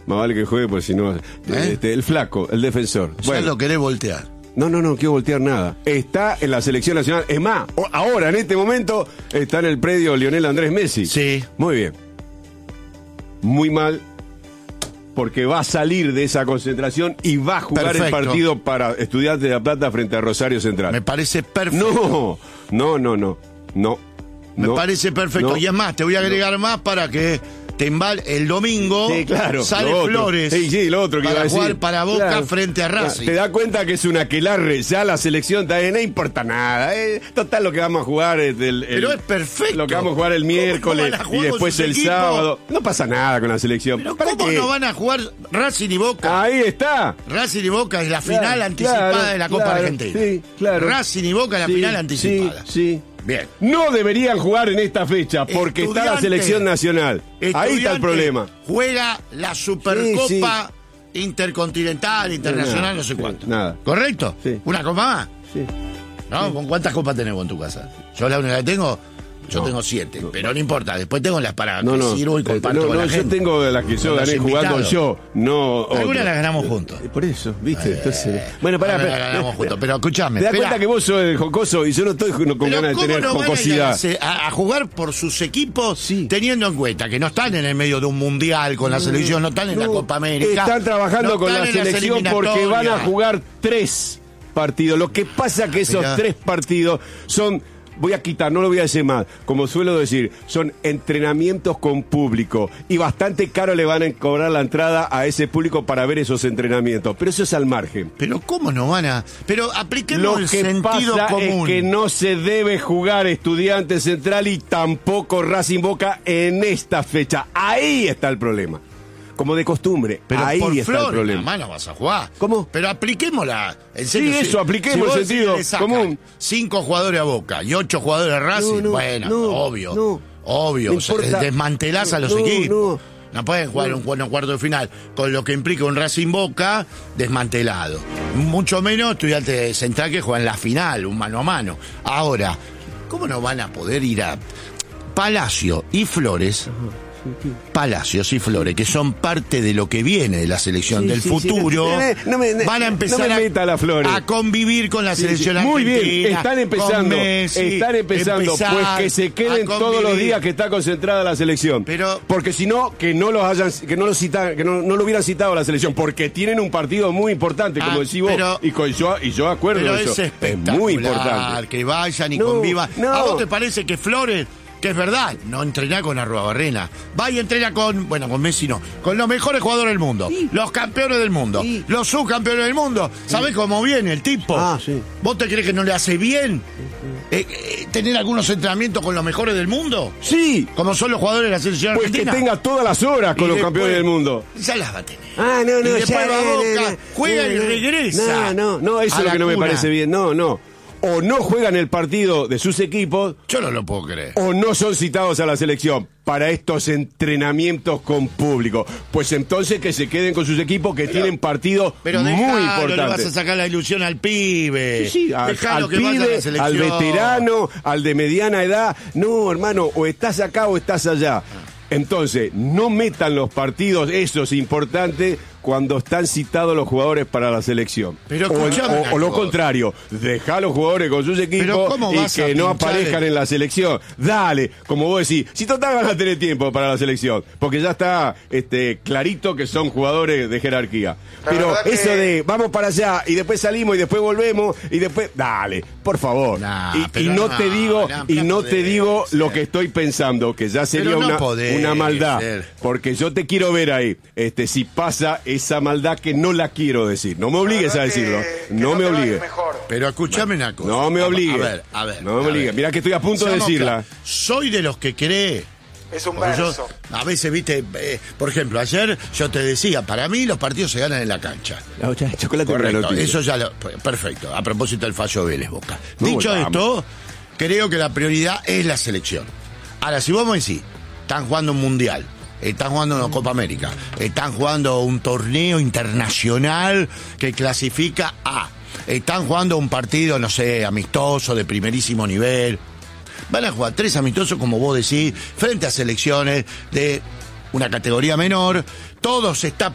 Más vale que juegue, porque si no... el flaco, el defensor. Ya lo querés voltear. No quiero voltear nada. Está en la selección nacional. Es más, ahora, en este momento, está en el predio Lionel Andrés Messi. Sí. Muy bien. Muy mal, porque va a salir de esa concentración y va a jugar el partido para Estudiantes de La Plata frente a Rosario Central. Me parece perfecto. No. Me parece perfecto. No. Y es más, te voy a agregar más para que el domingo sale Flores lo otro que para iba a decir. jugar para Boca frente a Racing. Te das cuenta que es una aquelarre, ya la selección también no importa nada. Total, lo que vamos a jugar pero es perfecto. Lo que vamos a jugar el miércoles y después el sábado. No pasa nada con la selección. Pero ¿cómo no van a jugar Racing y Boca? Ahí está. Racing y Boca es la final anticipada de la Copa Argentina. Sí, claro. Racing y Boca es la final anticipada. Sí. Bien. No deberían jugar en esta fecha porque está la selección nacional. Ahí está el problema. Juega la Supercopa Intercontinental, Internacional, no sé cuánto. Nada. ¿Correcto? Sí. ¿Una copa más? Sí. ¿No? ¿Con cuántas copas tenemos en tu casa? Yo la única que tengo... Yo tengo 7, pero no importa. Después tengo las para que sirvo y comparto con la gente. Yo tengo las que yo gané jugando yo. Algunas las ganamos juntos. Por eso, ¿viste? Entonces, bueno, las ganamos juntos, pero escuchame. ¿Te das cuenta que vos sos el jocoso y yo no estoy con ganas de tener jocosidad? A jugar por sus equipos, teniendo en cuenta que no están en el medio de un mundial con la selección, no están en la Copa América. Están trabajando con la selección porque van a jugar 3 partidos. Lo que pasa que esos 3 partidos son... Voy a quitar, no lo voy a decir más. Como suelo decir, son entrenamientos con público. Y bastante caro le van a cobrar la entrada a ese público para ver esos entrenamientos. Pero eso es al margen. Pero ¿cómo no van a...? Pero apliquemos el sentido común. Lo que pasa es que no se debe jugar Estudiantes Central y tampoco Racing Boca en esta fecha. Ahí está el problema. Como de costumbre, pero ahí por está Flores, el problema. Nada más no vas a jugar. ¿Cómo? Pero apliquémosla. En serio, sí, eso, apliquemos el sentido común. 5 jugadores a Boca y 8 jugadores a Racing. Obvio. Desmantelás a los equipos. No pueden jugar un cuarto de final con lo que implica un Racing Boca desmantelado. Mucho menos Estudiantes Central que juega en la final, un mano a mano. Ahora, ¿cómo no van a poder ir a Palacio y Flores? Palacios y Flores, que son parte de lo que viene de la selección del futuro, van a empezar a convivir con la selección argentina. Muy bien, están empezando, pues que se queden todos los días que está concentrada la selección. Porque si no, que no lo hubieran citado a la selección, porque tienen un partido muy importante, como decís vos, y yo acuerdo pero eso. Es muy importante. Que vayan y convivan. ¿A vos te parece que Flores, que es verdad, no entrena con Arruabarrena, va y entrena con Messi no, con los mejores jugadores del mundo, los campeones del mundo, los subcampeones del mundo? ¿Sabés cómo viene el tipo? ¿Vos te crees que no le hace bien tener algunos entrenamientos con los mejores del mundo? Sí. Como son los jugadores de la selección argentina. Pues que tenga todas las horas con los campeones del mundo. Ya las va a tener. Y después va a Boca, juega y regresa. No, eso es lo que no me parece bien. O no juegan el partido de sus equipos. Yo no lo puedo creer. O no son citados a la selección para estos entrenamientos con público. Pues entonces que se queden con sus equipos que tienen partidos muy importantes. Le vas a sacar la ilusión al pibe. Al pibe, al veterano, al de mediana edad. No, hermano, o estás acá o estás allá. Entonces, no metan los partidos esos importantes cuando están citados los jugadores para la selección. Pero o lo contrario, dejá a los jugadores con sus equipos y que no aparezcan en la selección. Dale, como vos decís, si total van a tener tiempo para la selección, porque ya está clarito que son jugadores de jerarquía. Pero eso de vamos para allá y después salimos y después volvemos y después, dale, por favor. No te digo lo que estoy pensando, que ya sería una maldad, porque yo te quiero ver ahí, si pasa esa maldad que no la quiero decir. No me obligues a decirlo. No me obligues. Pero escúchame una cosa. No me obligues. A ver. No me obligues. Mirá que estoy a punto de decirla. Soy de los que cree. Es un verso. A veces, viste, por ejemplo, ayer yo te decía, para mí los partidos se ganan en la cancha. Chocolate. Correcto, eso ya perfecto. A propósito del fallo Vélez Boca. Dicho esto, creo que la prioridad es la selección. Ahora, si vos me decís, están jugando un mundial, están jugando una Copa América, están jugando un torneo internacional que clasifica están jugando un partido, no sé, amistoso de primerísimo nivel. Van a jugar 3 amistosos, como vos decís, frente a selecciones de una categoría menor. Todo se está